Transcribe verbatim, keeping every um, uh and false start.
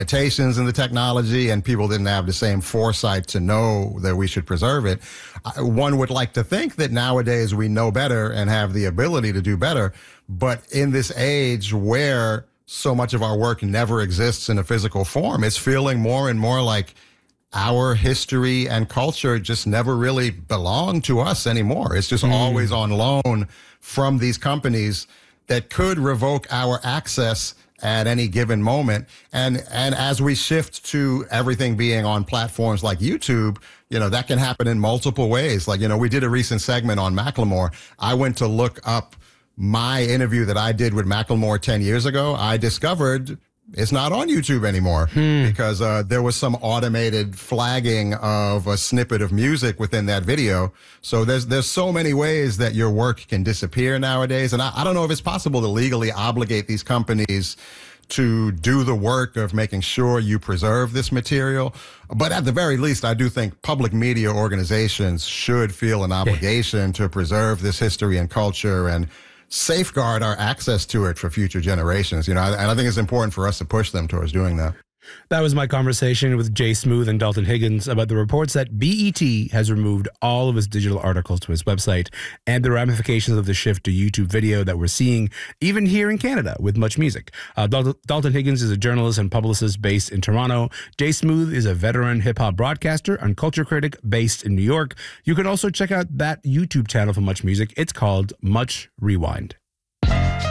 limitations in the technology and people didn't have the same foresight to know that we should preserve it. One would like to think that nowadays we know better and have the ability to do better. But in this age where so much of our work never exists in a physical form, it's feeling more and more like our history and culture just never really belong to us anymore. It's just mm. always on loan from these companies that could revoke our access at any given moment. And and as we shift to everything being on platforms like YouTube, you know, that can happen in multiple ways. Like, you know, we did a recent segment on Macklemore. I went to look up my interview that I did with Macklemore ten years ago. I discovered it's not on YouTube anymore hmm. because uh, there was some automated flagging of a snippet of music within that video. So there's there's so many ways that your work can disappear nowadays. And I, I don't know if it's possible to legally obligate these companies to do the work of making sure you preserve this material. But at the very least, I do think public media organizations should feel an obligation to preserve this history and culture and safeguard our access to it for future generations. You know, and I think it's important for us to push them towards doing that. That was my conversation with Jay Smooth and Dalton Higgins about the reports that B E T has removed all of its digital articles to its website and the ramifications of the shift to YouTube video that we're seeing even here in Canada with Much Music. Uh, Dal- Dalton Higgins is a journalist and publicist based in Toronto. Jay Smooth is a veteran hip-hop broadcaster and culture critic based in New York. You can also check out that YouTube channel for Much Music. It's called Much Rewind.